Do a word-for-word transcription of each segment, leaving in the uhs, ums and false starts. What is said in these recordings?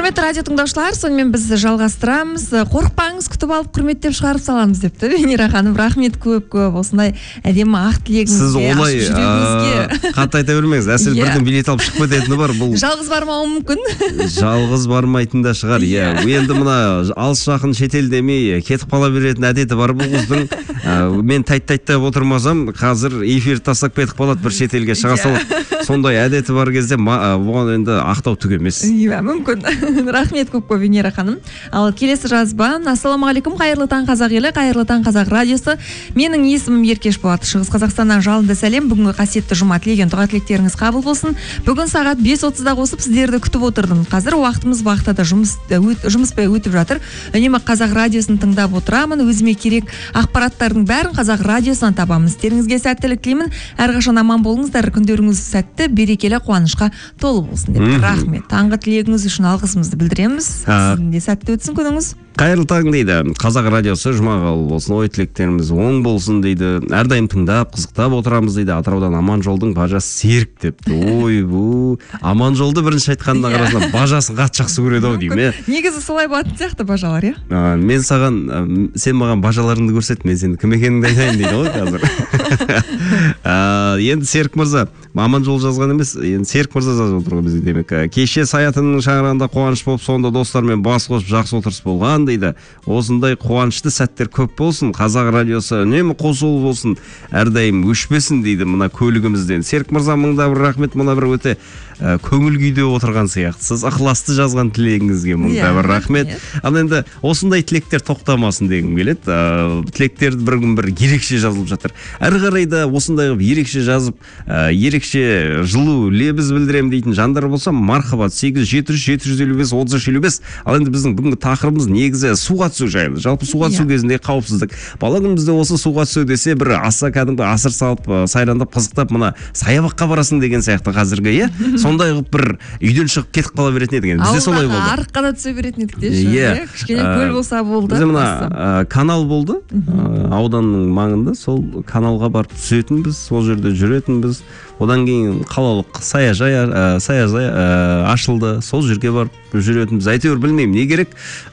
Құрметті радио тыңдаушылар, сонымен біз жалғастырамыз. Қорықпаңыз, күтіп алып құрметтеп шығарып саламыз депті Венера ханым. Рахмет көп-көп осындай әдемі ақ тілегіңізге, сіз олай жүрегіңізге. Қатты айта бермеңіз. Әсел бірден билет алып шығып кететіні бар. Бұл жалғыз бармауы мүмкін. Жалғыз бармайтын да шығар. Иә, енді мына алыс жақын шетел демей кетіп қала беретін әдеті бар бұл қыздың. Мен тайт-тайттап отырмасам, қазір эфир тастап кетіп қалады, бір шетелге шыға салып. Сондай әдеті бар кезде оған енді ақтау түк емес. Иә, мүмкін. Рахмет көп-көп Венера ханым. Ал келесі жазба: ассалаумағалейкум, қайырлы таң қазақ елі, қайырлы таң қазақ радиосы. Менің есімім Еркеш болады. Шығыс Қазақстаннан жалынды сәлем. Бүгінгі қасиетті жұма, тілеген дұға тілектеріңіз қабыл болсын. Бүгін сағат бес отызда қосып сіздерді күтіп отырдым. Қазір уақытымыз вахтада жұмыс жұмыспен өтіп жатыр. Үнемі қазақ радиосын тыңдап отырамын. Өзіме керек ақпараттардың бәрін қазақ радиосынан табамын. Сіздеріңізге сәттілік тілеймін. Әрқашан аман болыңыздар. Күндеріңіз сәтті, берекелі, қуанышқа толы болсын деп. Рахмет. Таңғы тілегіңіз үшін алғысымызды білдіреміз. Сіздің де сәтті өтсін күніңіз. Қайырлы таң дейді. Қазақ радиосы жұма қабыл болсын, ой тілектеріміз оң болсын дейді. Әрдайым тыңдап, қызықтап отырамыз дейді. Атыраудан Аманжолдың бажасы Серік депті. Ой, бұл Аманжолды бірінші айтқанына қарасына бажасын қатты жақсы көреді ау деймін. Негізі солай болатын сияқты бажалар, иә? Мен саған, сен маған бажаларыңды көрсет, мен сені кім екеніңді айтайын дейді ғой қазір. Енді Серік мырза, Аманжол жазған емес, енді Серік мырза жазып отыр ғой бізге демек. Кеше Саятының шаңырағында қуаныш болып, сонда достармен бас қосып жақсы отырыс болған дейді. Осындай қуанышты сәттер көп болсын. Қазақ радиосы үнемі қосулы болсын, әрдайым өшпесін дейді мына көлігімізден. Серік мырза, мыңда бір рахмет, мына бір өте көңіл күйде отырған сияқтысыз. Ықыласты жазған тілегіңізге мыңда бір рахмет. Ал енді осындай тілектер тоқтамасын дегім келеді. Тілектерді бір күн бір ерекше жазылып жатыр. Әрі қарай да осындай ерекше жазып, ерекше жылу лебіз білдірем дейтін жандар болса, мархабат. Сегіз жеті жүз жеті жүз елу бес отыз үш елу бес. Ал енді біздің бүгінгі тақырыбымыз негізі суға түсу жайлы. Жалпы суға түсу кезінде қауіпсіздік. Бала күнімізде осы суға түсу десе, бір аса кәдімгі асыр салып, сайрандап, қызықтап, мына саябаққа барасың деген сияқты қазіргі, иә? Сондай бір үйден шығып кетіп қала беретін едік. Бізде солай болды. Арыққа да түсе беретін едік деші. Кішкене көл болса болды. Бізде мына канал болды, ауданның маңында. Сол каналға барып түсетінбіз, сол жерде жүретінбіз. Одан кейін қалалық саяжай саяжай ашылды. Сол жерге барып жүретінбіз. Әйтеуір білмеймін, не керек?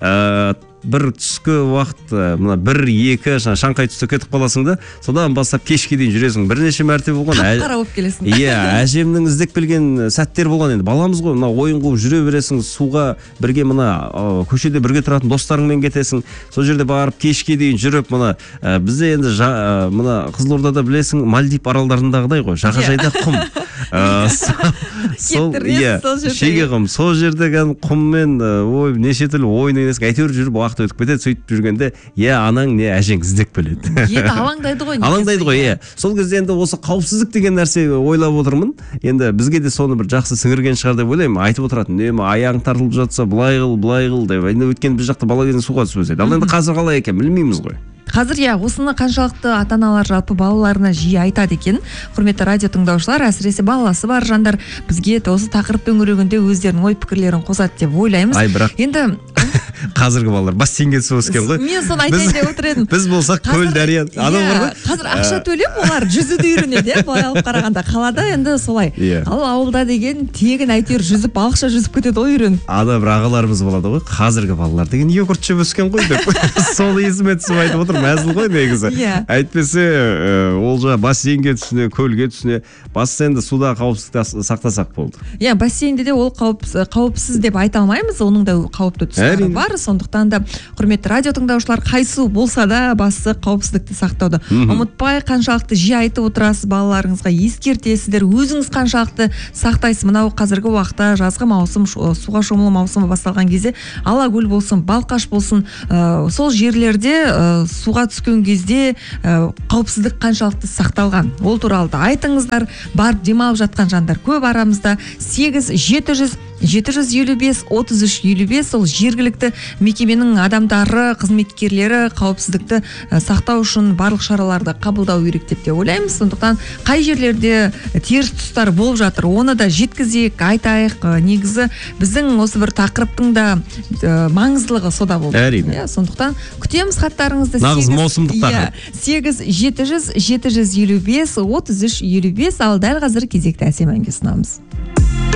Бір түскі уақыт, мына бір екі шаңқай түсті кетіп қаласың да, содан бастап кешке дейін жүресің. Бірнеше мәрте болған. Қап-қара болып келесің. Иә, әжемнің іздеп келген сәттер болған. Енді баламыз ғой, мына ойын қуып жүре бересің, суға бірге мына көшеде бірге тұратын достарыңмен кетесің. Сол жерде барып кешке дейін жүріп, мына бізде енді мына Қызылордада білесің, Мальдив аралдарындағыдай ғой, жағажайда құм. Сол шеге құм. Сол жерде құммен ой неше түрлі ойын ойнайсың. Әйтеуір жүріп уақыт өтіп кетеді. Сөйтіп жүргенде, е, анаң не әжең іздеп келеді. Енді алаңдайды ғой. Алаңдайды ғой, е. Сол кезде енді осы қауіпсіздік деген нәрсе ойлап отырмын. Енді бізге де соны бір жақсы сіңірген шығар деп ойлаймын. Айтып отыратын, не аяғың тартылып жатса, былай қыл, былай қыл деп. Енді өткен біз жақта бала кезінде суға түсіп өседі. Ал енді қазір қалай екен білмейміз ғой. Қазір иә, осыны қаншалықты ата-аналар жалпы балаларына жиі айтады екен. Құрметті радио тыңдаушылар, әсіресе баласы бар жандар бізге осы тақырып төңірегінде өздерінің ой пікірлерін қосады деп ойлаймыз. Ай, бірақ енді қазіргі балалар бассейнге түсіп өскен ғой. Мен соны айтайын деп отыр едім. Біз болсақ көл, дария, адам бар ғой. Қазір ақша төлеп олар жүзуді үйренеді, былай алып қарағанда. Қалада енді солай. Ал ауылда деген тегін әйтеуір жүзіп, балықша жүзіп кетеді ғой үйреніп. Ада бір ағаларымыз болады ғой. Қазіргі балалар деген йогурт жеп өскен ғой деп. Сол есіме түсіп айтып отыр, мәзіл ғой негізі. Әйтпесе ол жа бассейнге түсіне, көлге түсіне, бастысы енді суда қауіпсіздікті сақтасақ болды. Иә, бассейнде де ол қауіпсіз деп айта алмаймыз, оның да қауіпті тұстары бар. Сондықтан да құрметті радио тыңдаушылар, қайсу болса да бастысы қауіпсіздікті сақтауды ұмытпай, қаншалықты жиі айтып отырасыз балаларыңызға, ескертесіздер, өзіңіз қаншалықты сақтайсыз. Мынау қазіргі уақытта жазғы маусым, суға шомылу маусымы басталған кезде Алакөл болсын, Балқаш болсын, сол жерлерде суға түскен кезде қауіпсіздік қаншалықты сақталған, ол туралы да айтыңыздар. Барып демалып жатқан жандар көп арамызда. Сегіз жеті жүз жеті жүз елу бес отыз үш елу бес, сол жергілікті мекеменің адамдары, қызметкерлері қауіпсіздікті сақтау үшін барлық шараларды қабылдау керек деп те ойлаймыз. Сондықтан қай жерлерде теріс тұстар болып жатыр, оны да жеткізейік, айтайық. Негізі біздің осы бір тақырыптың да маңыздылығы сода болды. Әрине. Сондықтан күтеміз хаттарыңызды. Нағыз маусымдық тақырып. сегіз жеті жүз жеті жүз елу бес отыз үш елу бес. Ал дәл қазір кезекті әсем әнге ұсынамыз.